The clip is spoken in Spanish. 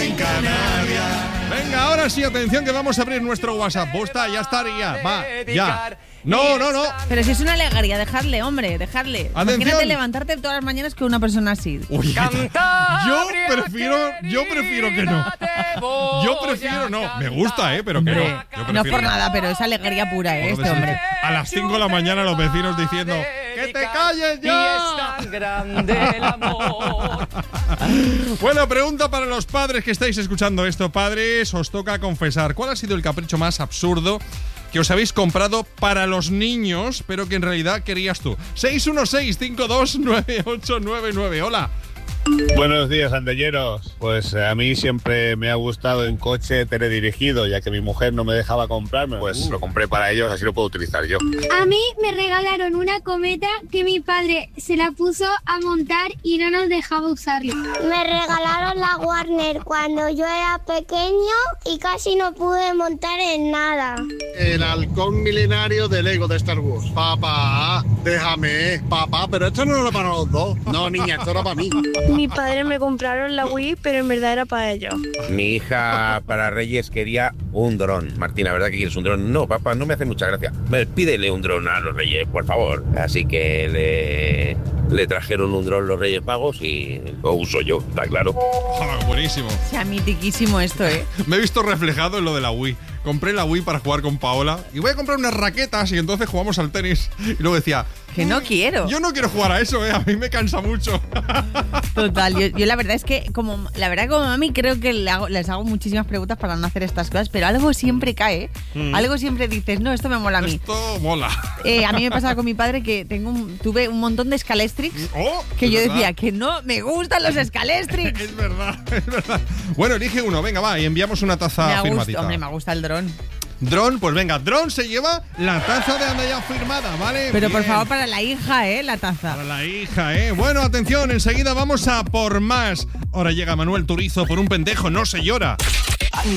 en Canarias. Venga, ahora sí, atención que vamos a abrir nuestro WhatsApp. Ya estaría. Va, ya. No. Pero si es una alegría, dejadle, hombre, dejadle. Atención. Imagínate levantarte todas las mañanas con una persona así. Uy, yo prefiero que no. Yo prefiero no. Me gusta, pero que no. Yo No prefiero por nada, pero es alegría pura, este hombre. A las 5 de la mañana los vecinos diciendo ¡que te calles ya! Y es tan grande el amor. Bueno, pregunta para los padres que estáis escuchando esto. Padres, os toca confesar. ¿Cuál ha sido el capricho más absurdo que os habéis comprado para los niños, pero que en realidad querías tú? 616-529899. Hola. Buenos días, andelleros. Pues a mí siempre me ha gustado un coche teledirigido, ya que mi mujer no me dejaba comprarme, pues lo compré para ellos, así lo puedo utilizar yo. A mí me regalaron una cometa que mi padre se la puso a montar y no nos dejaba usarla. Me regalaron la Warner cuando yo era pequeño y casi no pude montar en nada. El halcón milenario de Lego de Star Wars. Papá, déjame. Papá, pero esto no era para los dos. No, niña, esto era para mí. Mi padre me compraron la Wii, pero en verdad era para ellos. Mi hija para Reyes quería un dron. Martina, ¿verdad que quieres un dron? No, papá, no me hace mucha gracia. Pídele un dron a los Reyes, por favor. Así que le trajeron un dron los Reyes Magos y lo uso yo, está claro. Buenísimo. O sea, mitiquísimo esto, Me he visto reflejado en lo de la Wii. Compré la Wii para jugar con Paola y voy a comprar unas raquetas y entonces jugamos al tenis. Y luego decía... Que no quiero. Yo no quiero jugar a eso, a mí me cansa mucho. Total, yo la verdad es que como mami creo que les hago muchísimas preguntas para no hacer estas cosas, pero algo siempre cae, algo siempre dices, no, esto me mola a mí. Esto mola. A mí me pasaba con mi padre que tuve un montón de Scalestrix que yo decía que no me gustan los Scalestrix. Es verdad. Bueno, elige uno, venga, va, y enviamos una taza firmadita. Hombre, me gusta el dron. Dron, pues venga, Dron se lleva la taza de Anda Ya firmada, ¿vale? Pero bien. por favor, para la hija, la taza. Para la hija, Bueno, atención, enseguida vamos a por más. Ahora llega Manuel Turizo, por un pendejo no se llora.